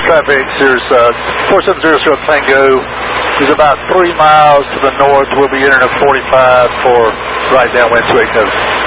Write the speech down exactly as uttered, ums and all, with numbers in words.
traffic. There's uh, four seven zero zero Tango. Is about three miles to the north. We'll be entering a forty-five for right downwind to Ignatius.